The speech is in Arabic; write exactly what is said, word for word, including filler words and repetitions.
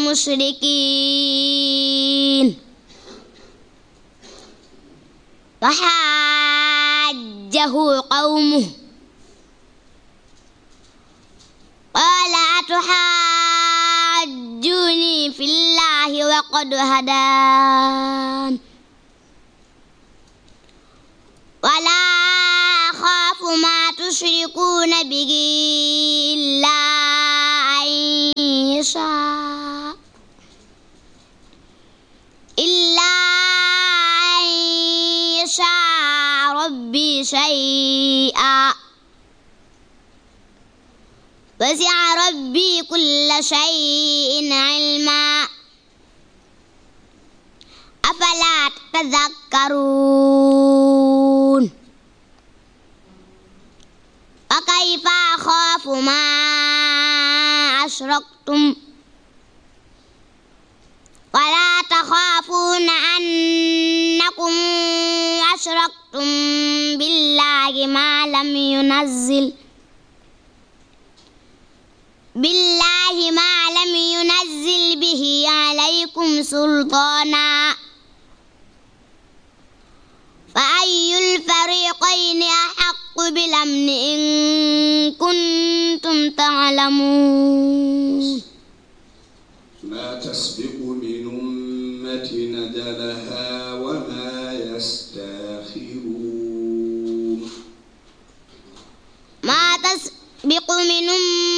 المشركين فحاجه قومه قال أتحاجوني في الله وقد هدان ولا أخاف ما تشركون به إلا أن يشاء إلا أن يشاء ربي شيئا وسع ربي كل شيء علما أفلا تتذكرون وكيف أخاف ما أشركتم ولا تخافون أنكم أشركتم بالله ما لم ينزل بالله ما لم ينزل به عليكم سلطانا فأي الفريقين أحق بالأمن إن كنتم تعلمون ما تسبق من أمة أجلها وما يستأخرون ما تسبق من أمة